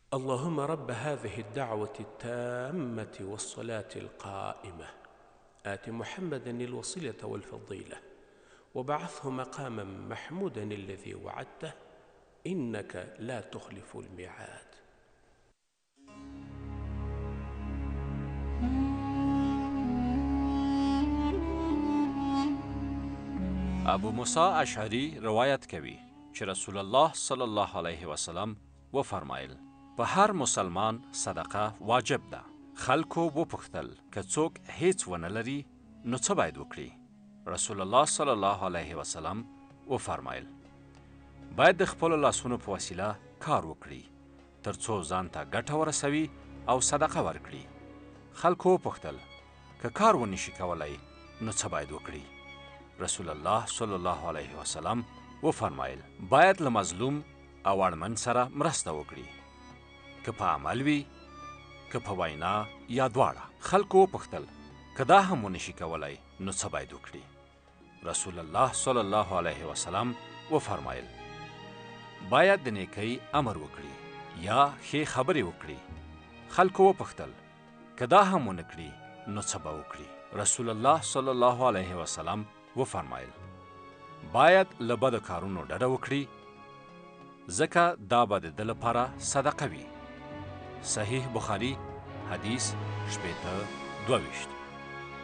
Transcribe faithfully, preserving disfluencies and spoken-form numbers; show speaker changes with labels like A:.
A: اللهم رب هذه الدعوة التامة والصلاة القائمة آت محمدا الوسيلة والفضيلة وبعثه مقاما محمودا الذي وعدته إنك لا تخلف الميعاد.
B: ابو موسی اشعری روایت کوي چې رسول الله صلی الله علیه وسلم و فرمایل په هر مسلمان صدقه واجب ده. خلکو وپوښتل که څوک هیڅ ونه لري نو څه باید وکړي؟ رسول الله صلی الله علیه وسلم و فرمایل باید د خپلو لاسونو په وسیله کار وکړي تر څو ځان ته ګټه ورسوي او صدقه ورکړي. خلکو وپوښتل که کار ونشي کولی نو څه باید وکړي؟ رسول الله صلی الله علیه وسلم و فرمایل باید له مظلوم او اړمن سره مرسته وکړي، که په عمل وي که په وینا یا دواړه. خلکو وپوښتل که دا هم ونشي کولی نو څه باید وکړي؟ رسول الله صلی الله علیه وسلم و فرمایل باید د نیکۍ امر وکړي یا ښې خبرې وکړي. خلکو وپوښتل که دا هم ونه کړي نو څه به وکړي؟ رسول الله صلی الله علیه وسلم و فرمایل باید له بدو کارونو ډډه وکړي ځکه دا به د ده لپاره صدقه وي. صحیح بخاري حدیث شپېته دوه ویشت.